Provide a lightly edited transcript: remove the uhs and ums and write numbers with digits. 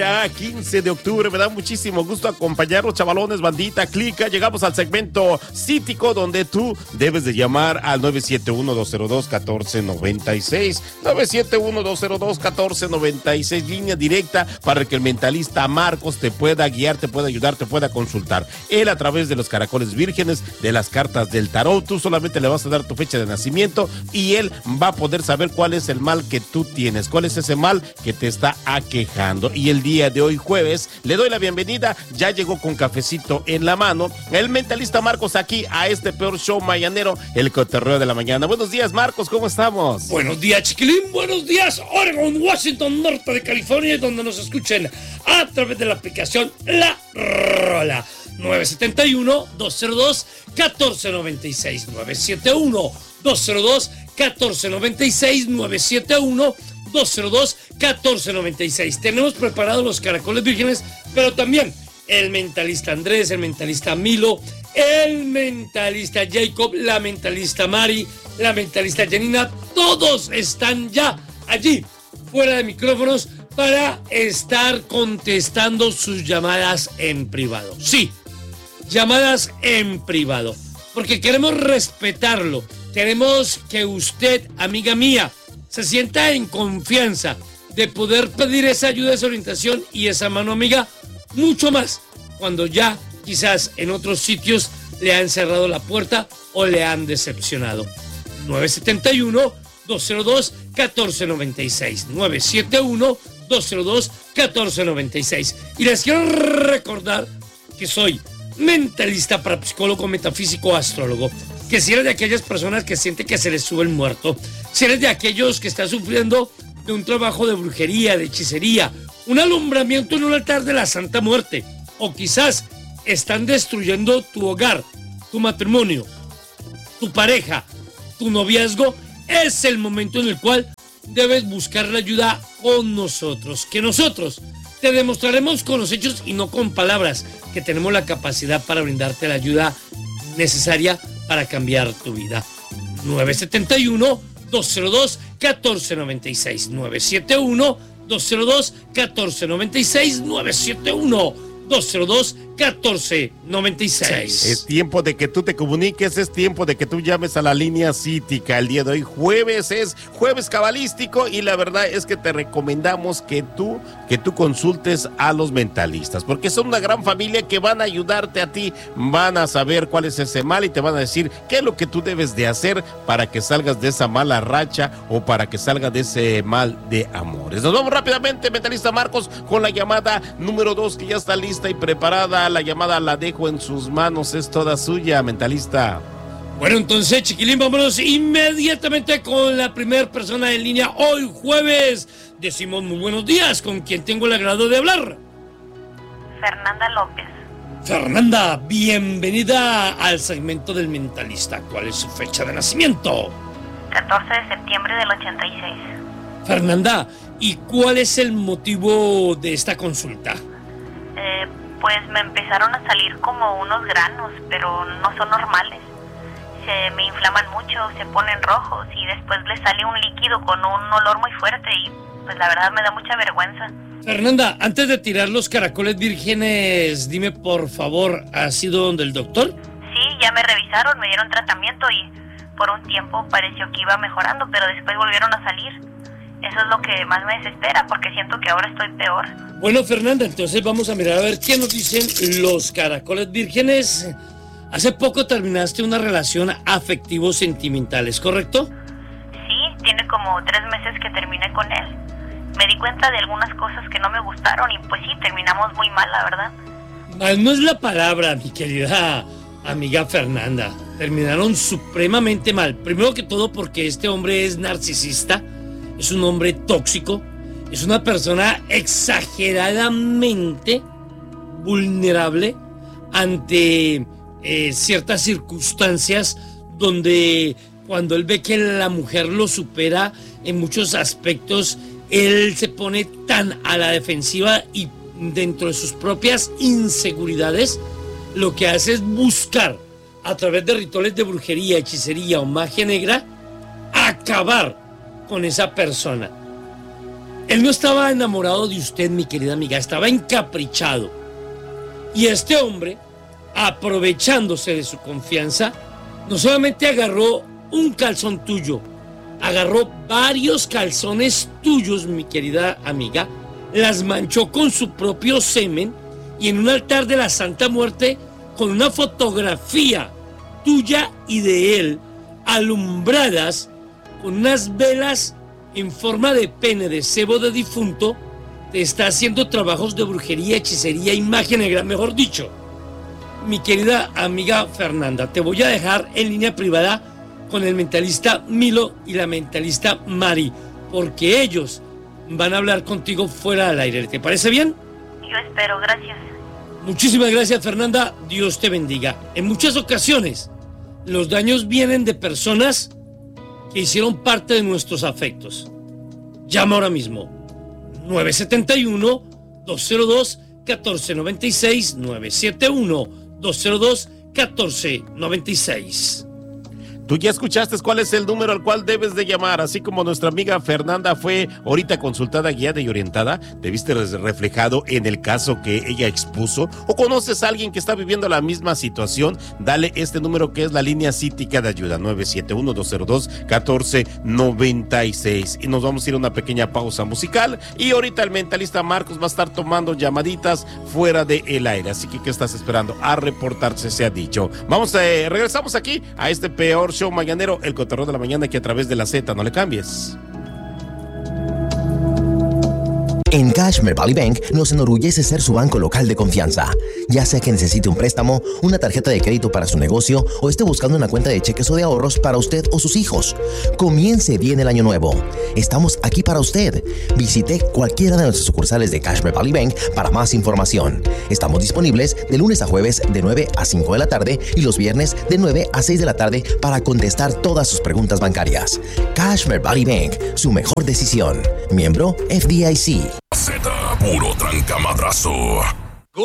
Ya 15 de octubre, me da muchísimo gusto acompañarlos, chavalones, bandita, clica. Llegamos al segmento cítico donde tú debes de llamar al 971-202-1496. 971-202-1496, línea directa para que el mentalista Marcos te pueda guiar, te pueda ayudar, te pueda consultar. Él a través de los caracoles vírgenes, de las cartas del tarot, tú solamente le vas a dar tu fecha de nacimiento y él va a poder saber cuál es el mal que tú tienes, cuál es ese mal que te está aquejando. Y el día de hoy jueves le doy la bienvenida, ya llegó con cafecito en la mano el mentalista Marcos aquí a este peor show mañanero, el cotorreo de la mañana. Buenos días, Marcos, ¿cómo estamos? Buenos días, chiquilín, buenos días, Oregon, Washington, norte de California, donde nos escuchen a través de la aplicación La Rola. 971-202-1496, 971-202-1496, 971-202-1496. Tenemos preparados los caracoles vírgenes, pero también el mentalista Andrés, el mentalista Milo, el mentalista Jacob, la mentalista Mari, la mentalista Janina. Todos están ya allí, fuera de micrófonos, para estar contestando sus llamadas en privado. Sí, llamadas en privado, porque queremos respetarlo. Queremos que usted, amiga mía, se sienta en confianza de poder pedir esa ayuda, esa orientación y esa mano amiga, mucho más cuando ya quizás en otros sitios le han cerrado la puerta o le han decepcionado. 971-202-1496, 971-202-1496. Y les quiero recordar que soy mentalista, parapsicólogo, metafísico, astrólogo. Que si eres de aquellas personas que sienten que se les sube el muerto, si eres de aquellos que están sufriendo de un trabajo de brujería, de hechicería, un alumbramiento en un altar de la Santa Muerte, o quizás están destruyendo tu hogar, tu matrimonio, tu pareja, tu noviazgo, es el momento en el cual debes buscar la ayuda con nosotros, que nosotros te demostraremos con los hechos y no con palabras, que tenemos la capacidad para brindarte la ayuda necesaria para cambiar tu vida. 971-202-1496, 971-202-1496, 971-202-1496. Es tiempo de que tú te comuniques, es tiempo de que tú llames a la línea cítica. El día de hoy jueves es jueves cabalístico y la verdad es que te recomendamos que tú consultes a los mentalistas, porque son una gran familia que van a ayudarte a ti, van a saber cuál es ese mal y te van a decir qué es lo que tú debes de hacer para que salgas de esa mala racha o para que salgas de ese mal de amores. Nos vamos rápidamente, mentalista Marcos, con la llamada número 2 que ya está lista y preparada. La llamada la dejo en sus manos, es toda suya, mentalista. Bueno, entonces, chiquilín, vámonos inmediatamente con la primera persona en línea. Hoy jueves decimos muy buenos días, con quien tengo el agrado de hablar. Fernanda López. Fernanda, bienvenida al segmento del mentalista. ¿Cuál es su fecha de nacimiento? 14 de septiembre del 86. Fernanda, ¿y cuál es el motivo de esta consulta? Pues me empezaron a salir como unos granos, pero no son normales. Se me inflaman mucho, se ponen rojos y después les sale un líquido con un olor muy fuerte y pues la verdad me da mucha vergüenza. Fernanda, antes de tirar los caracoles vírgenes, dime por favor, ¿has ido donde el doctor? Sí, ya me revisaron, me dieron tratamiento y por un tiempo pareció que iba mejorando, pero después volvieron a salir. Eso es lo que más me desespera porque siento que ahora estoy peor. Bueno, Fernanda, entonces vamos a mirar a ver qué nos dicen los caracoles vírgenes. Hace poco terminaste una relación afectivo-sentimental, ¿es correcto? Sí, tiene como 3 meses que terminé con él. Me di cuenta de algunas cosas que no me gustaron y pues sí, terminamos muy mal, la verdad. Mal no es la palabra, mi querida amiga Fernanda. Terminaron supremamente mal. Primero que todo porque este hombre es narcisista, es un hombre tóxico, es una persona exageradamente vulnerable ante ciertas circunstancias donde cuando él ve que la mujer lo supera en muchos aspectos, él se pone tan a la defensiva y dentro de sus propias inseguridades lo que hace es buscar a través de rituales de brujería, hechicería o magia negra acabar con esa persona. Él no estaba enamorado de usted, mi querida amiga, estaba encaprichado. Y este hombre, aprovechándose de su confianza, no solamente agarró un calzón tuyo, agarró varios calzones tuyos, mi querida amiga, las manchó con su propio semen y en un altar de la Santa Muerte, con una fotografía tuya y de él, alumbradas con unas velas en forma de pene de cebo de difunto, te está haciendo trabajos de brujería, hechicería y magia negra, mejor dicho. Mi querida amiga Fernanda, te voy a dejar en línea privada con el mentalista Milo y la mentalista Mari, porque ellos van a hablar contigo fuera del aire. ¿Te parece bien? Yo espero, gracias. Muchísimas gracias, Fernanda. Dios te bendiga. En muchas ocasiones, los daños vienen de personas que hicieron parte de nuestros afectos. Llama ahora mismo. 971-202-1496. 971-202-1496. Tú ya escuchaste cuál es el número al cual debes de llamar, así como nuestra amiga Fernanda fue ahorita consultada, guiada y orientada, te viste reflejado en el caso que ella expuso, o conoces a alguien que está viviendo la misma situación, dale este número que es la línea cítica de ayuda, 971-202-1496. Y nos vamos a ir a una pequeña pausa musical, y ahorita el mentalista Marcos va a estar tomando llamaditas fuera del aire, así que ¿qué estás esperando? A reportarse, se ha dicho. Regresamos aquí a este peor show mañanero, el Cotorreo de la Mañana, que a través de la Z, no le cambies. En Cashmere Valley Bank nos enorgullece ser su banco local de confianza. Ya sea que necesite un préstamo, una tarjeta de crédito para su negocio o esté buscando una cuenta de cheques o de ahorros para usted o sus hijos. Comience bien el año nuevo. Estamos aquí para usted. Visite cualquiera de nuestras sucursales de Cashmere Valley Bank para más información. Estamos disponibles de lunes a jueves de 9 a 5 de la tarde y los viernes de 9 a 6 de la tarde para contestar todas sus preguntas bancarias. Cashmere Valley Bank, su mejor decisión. Miembro FDIC. Z, puro trancamadrazo.